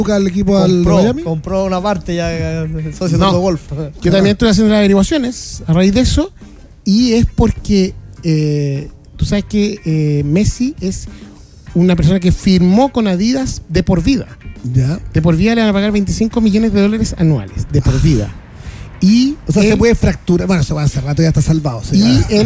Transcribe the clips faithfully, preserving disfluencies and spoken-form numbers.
al equipo compró, al de Miami. Compró una parte ya, el socio no, de golf. Yo también estoy haciendo las averiguaciones a raíz de eso, y es porque eh, tú sabes que eh, Messi es una persona que firmó con Adidas de por vida. Ya. De por vida le van a pagar veinticinco millones de dólares anuales, de por vida. Y o sea, él, se puede fracturar. Bueno, eso va hace rato, ya está salvado. Y, él,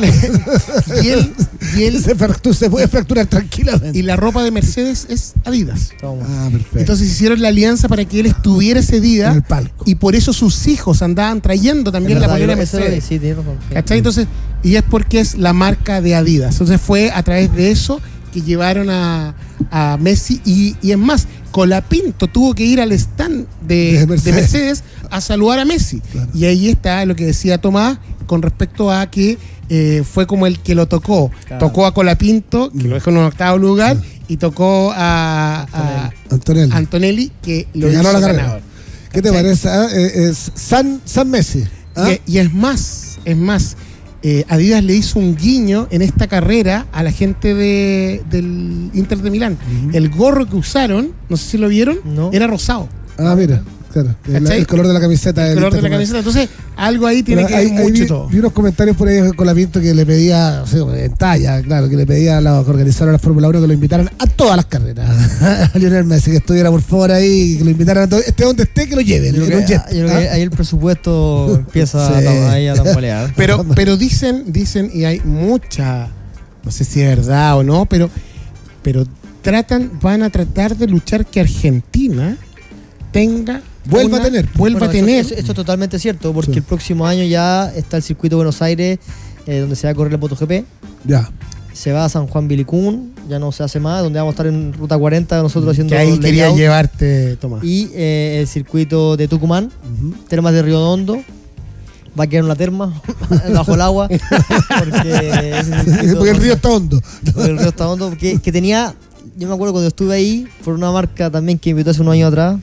y él, y él se, fractura, se puede fracturar tranquilamente. Y la ropa de Mercedes es Adidas. Ah, perfecto. Entonces hicieron la alianza para que él estuviera ese día. En el palco. Y por eso sus hijos andaban trayendo también la polera Mercedes. Sí, tiene razón. ¿Cachai? Entonces, y es porque es la marca de Adidas. Entonces fue a través de eso que llevaron a, a Messi. Y, y es más, Colapinto tuvo que ir al stand de, de, Mercedes. de Mercedes a saludar a Messi. Claro. Y ahí está lo que decía Tomás con respecto a que eh, fue como el que lo tocó. Claro. Tocó a Colapinto, que lo dejó en un octavo lugar, sí. y tocó a, a Antonelli. Antonelli, que lo que hizo ganó la ganador. carrera. ¿Qué te parece? ¿Ah? Es San, San Messi. ¿Ah? Y, y es más, es más, eh, Adidas le hizo un guiño en esta carrera a la gente de, del Inter de Milán. Uh-huh. El gorro que usaron, no sé si lo vieron, no. era rosado. Ah, mira. Claro, el, el color de la camiseta. El color de la camiseta. Entonces, algo ahí tiene Pero que ver mucho vi, todo. Vi unos comentarios por ahí con la Pinto que le pedía, o sea, en talla, claro, que le pedía a los que organizaron la Fórmula uno que lo invitaran a todas las carreras. A Lionel Messi, que estuviera por favor ahí, que lo invitaran a todo, esté donde esté, que lo lleven. Yo creo, que, jet, yo creo ¿ah? que ahí el presupuesto empieza sí. a, ahí a tambalear. Pero, pero dicen, dicen, y hay mucha, no sé si es verdad o no, pero, pero tratan, van a tratar de luchar que Argentina tenga Vuelva una, a tener. Vuelva bueno, a tener. Eso, eso es totalmente cierto, porque sí. el próximo año ya está el circuito de Buenos Aires, eh, donde se va a correr el MotoGP. Ya. Se va a San Juan Vilicún, ya no se hace más, donde vamos a estar en Ruta cuarenta nosotros haciendo. Que ahí quería layout. llevarte, Tomás. Y eh, el circuito de Tucumán, uh-huh. Termas de Río Hondo. Va a quedar una terma bajo el agua. Porque, ese porque el río está hondo. Porque el río está hondo. Que, que tenía, yo me acuerdo cuando estuve ahí, por una marca también que invitó hace unos años atrás,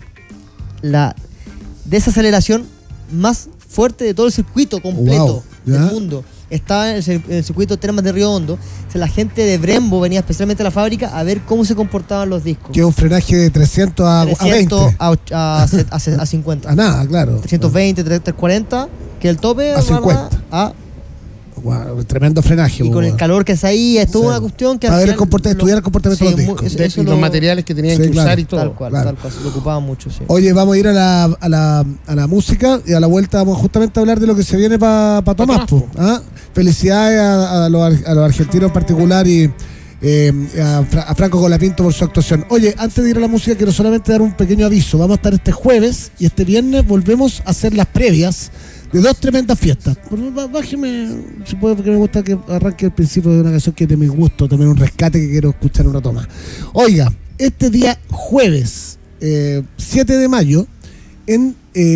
la desaceleración más fuerte de todo el circuito completo wow, del mundo. Estaba en el, en el circuito Termas de Río Hondo. O sea, la gente de Brembo venía especialmente a la fábrica a ver cómo se comportaban los discos. Que un frenaje de trescientos a, trescientos a veinte. A, a, a, a cincuenta. A nada, claro. trescientos veinte, trescientos cuarenta, que el tope a cincuenta. A wow, tremendo frenaje. Y con el calor que es ahí, es toda sí. una cuestión que... Para ver el comportamiento, estudiar el comportamiento sí, de los discos. Eso, eso y los lo, materiales que tenían sí, que claro, usar y todo. Tal cual, claro. tal cual, se lo ocupaban mucho, sí. Oye, vamos a ir a la, a la, a la música y a la vuelta vamos justamente a hablar de lo que se viene para pa Tomás. Pa ¿ah? Felicidades a, a, los, a los argentinos en particular y eh, a, a Franco Colapinto por su actuación. Oye, antes de ir a la música quiero solamente dar un pequeño aviso. Vamos a estar este jueves y este viernes volvemos a hacer las previas de dos tremendas fiestas. Bájeme, si puede, porque me gusta que arranque el principio de una canción que es de mi gusto, también un rescate que quiero escuchar un rato más. Oiga, este día jueves, eh, siete de mayo, en, eh,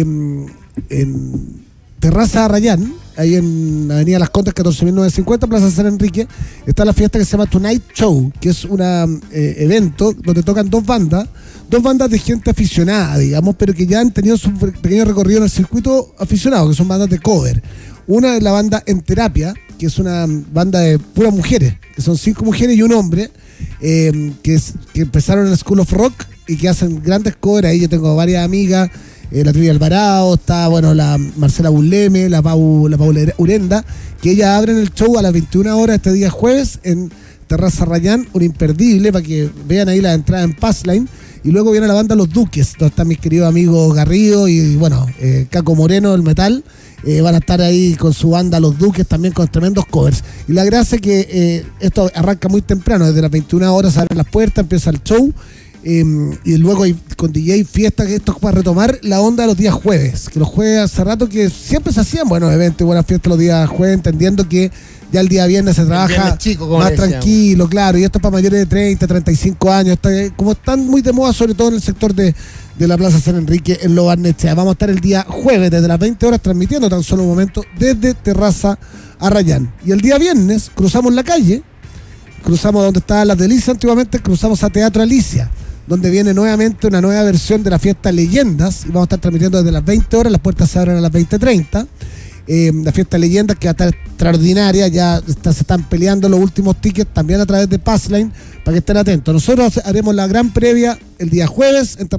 en Terraza Arrayán, ahí en Avenida Las Condes, catorce mil novecientos cincuenta, Plaza San Enrique, está la fiesta que se llama Tonight Show, que es un eh, evento donde tocan dos bandas, dos bandas de gente aficionada, digamos, pero que ya han tenido su pequeño recorrido en el circuito aficionado, que son bandas de cover. Una es la banda En Terapia, que es una banda de puras mujeres, que son cinco mujeres y un hombre, eh, que, es, que empezaron en la School of Rock y que hacen grandes covers. Ahí yo tengo varias amigas, eh, la Trivi Alvarado, está bueno la Marcela Bulleme, la Pau, la Paula Urenda, que ellas abren el show a las veintiuna horas este día jueves en Terraza Arrayán, un imperdible, para que vean ahí la entrada en Passline. Y luego viene la banda Los Duques, donde están mis queridos amigos Garrido y, bueno, eh, Caco Moreno, el metal. Eh, van a estar ahí con su banda Los Duques, también con tremendos covers. Y la gracia es que eh, esto arranca muy temprano, desde las veintiuna horas se abren las puertas, empieza el show. Eh, y luego hay con D J fiesta, que esto es para retomar la onda de los días jueves. Que los jueves hace rato que siempre se hacían buenos eventos y buenas fiestas los días jueves, entendiendo que ya el día viernes se trabaja chico, más tranquilo, claro, y esto es para mayores de treinta, treinta y cinco años, está, como están muy de moda, sobre todo en el sector de, de la Plaza San Enrique, en Lo Barnechea. Vamos a estar el día jueves desde las veinte horas transmitiendo tan solo un momento desde Terraza Arrayán. Y el día viernes cruzamos la calle, cruzamos donde estaban las delicias antiguamente, cruzamos a Teatro Alicia, donde viene nuevamente una nueva versión de la fiesta Leyendas, y vamos a estar transmitiendo desde las veinte horas, las puertas se abren a las veinte treinta. Eh, la fiesta Leyendas, que va a estar extraordinaria, ya está, se están peleando los últimos tickets también a través de Passline, para que estén atentos. Nosotros haremos la gran previa el día jueves en